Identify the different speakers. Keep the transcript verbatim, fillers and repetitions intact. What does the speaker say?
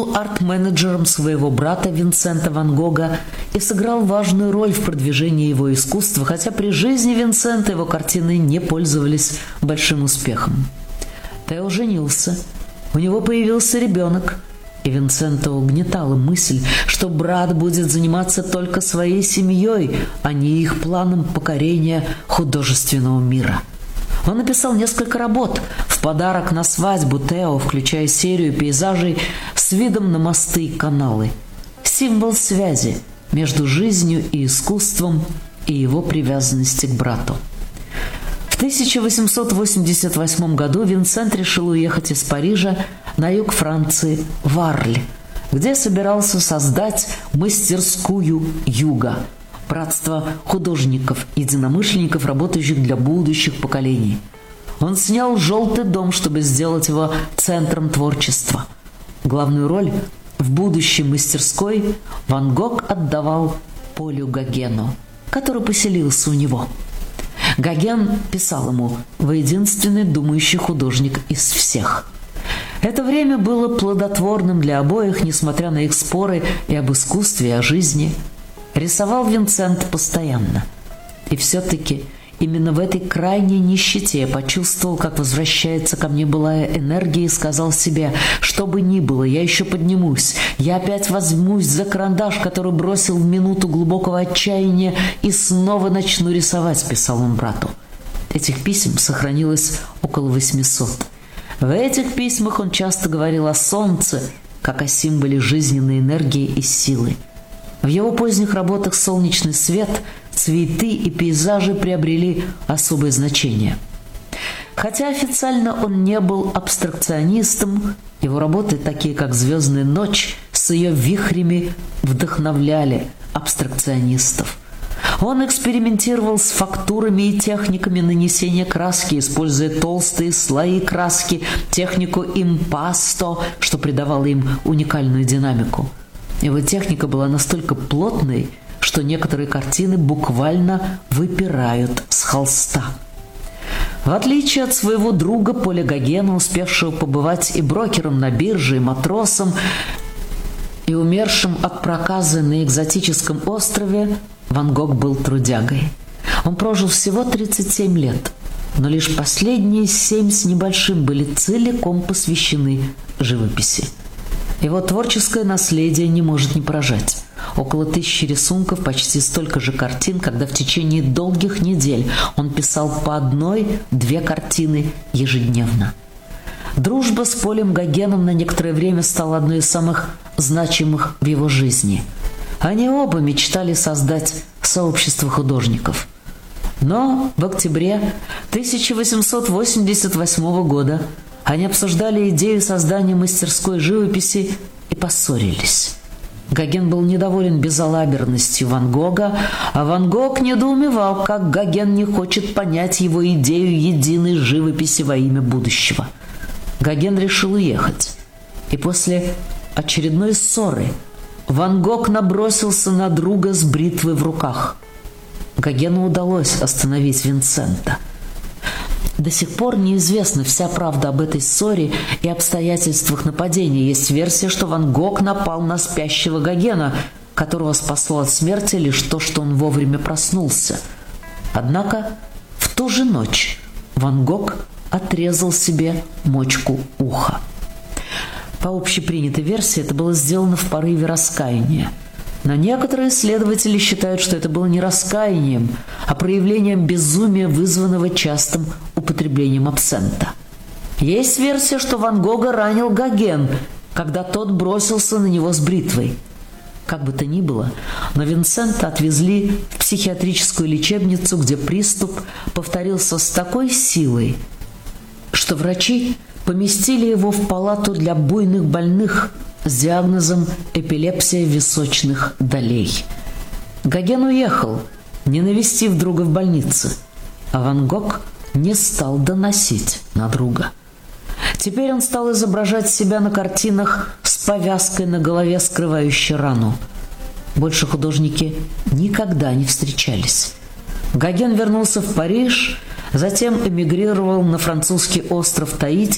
Speaker 1: был арт-менеджером своего брата Винсента Ван Гога и сыграл важную роль в продвижении его искусства, хотя при жизни Винсента его картины не пользовались большим успехом. Тео женился, у него появился ребенок, и Винсента угнетала мысль, что брат будет заниматься только своей семьей, а не их планом покорения художественного мира. Он написал несколько работ в подарок на свадьбу Тео, включая серию пейзажей с видом на мосты и каналы. Символ связи между жизнью и искусством и его привязанности к брату. В тысяча восемьсот восемьдесят восьмом году Винсент решил уехать из Парижа на юг Франции, в Арль, где собирался создать мастерскую юга, братство художников-единомышленников, работающих для будущих поколений. Он снял «Желтый дом», чтобы сделать его центром творчества. Главную роль в будущей мастерской Ван Гог отдавал Полю Гогену, который поселился у него. Гоген писал ему: «Вы единственный думающий художник из всех». Это время было плодотворным для обоих, несмотря на их споры и об искусстве, и о жизни. Рисовал Винсент постоянно. И все-таки именно в этой крайней нищете я почувствовал, как возвращается ко мне былая энергия, и сказал себе: что бы ни было, я еще поднимусь, я опять возьмусь за карандаш, который бросил в минуту глубокого отчаяния, и снова начну рисовать, писал он брату. Этих писем сохранилось около восьмисот. В этих письмах он часто говорил о солнце, как о символе жизненной энергии и силы. В его поздних работах солнечный свет, цветы и пейзажи приобрели особое значение. Хотя официально он не был абстракционистом, его работы, такие как «Звездная ночь» с ее вихрями, вдохновляли абстракционистов. Он экспериментировал с фактурами и техниками нанесения краски, используя толстые слои краски, технику импасто, что придавало им уникальную динамику. Его техника была настолько плотной, что некоторые картины буквально выпирают с холста. В отличие от своего друга Поля Гогена, успевшего побывать и брокером на бирже, и матросом, и умершим от проказы на экзотическом острове, Ван Гог был трудягой. Он прожил всего тридцать семь лет, но лишь последние семь с небольшим были целиком посвящены живописи. Его творческое наследие не может не поражать. Около тысячи рисунков, почти столько же картин, когда в течение долгих недель он писал по одной-две картины ежедневно. Дружба с Полем Гогеном на некоторое время стала одной из самых значимых в его жизни. Они оба мечтали создать сообщество художников. Но в октябре тысяча восемьсот восемьдесят восьмого года они обсуждали идею создания мастерской живописи и поссорились. Гоген был недоволен безалаберностью Ван Гога, а Ван Гог недоумевал, как Гоген не хочет понять его идею единой живописи во имя будущего. Гоген решил уехать, и после очередной ссоры Ван Гог набросился на друга с бритвой в руках. Гогену удалось остановить Винсента. До сих пор неизвестна вся правда об этой ссоре и обстоятельствах нападения. Есть версия, что Ван Гог напал на спящего Гогена, которого спасло от смерти лишь то, что он вовремя проснулся. Однако в ту же ночь Ван Гог отрезал себе мочку уха. По общепринятой версии это было сделано в порыве раскаяния. Но некоторые исследователи считают, что это было не раскаянием, а проявлением безумия, вызванного частым употреблением абсента. Есть версия, что Ван Гога ранил Гоген, когда тот бросился на него с бритвой. Как бы то ни было, но Винсента отвезли в психиатрическую лечебницу, где приступ повторился с такой силой, что врачи поместили его в палату для буйных больных с диагнозом эпилепсия височных долей. Гоген уехал, не навестив друга в больнице, а Ван Гог не стал доносить на друга. Теперь он стал изображать себя на картинах с повязкой на голове, скрывающей рану. Больше художники никогда не встречались. Гоген вернулся в Париж, затем эмигрировал на французский остров Таити,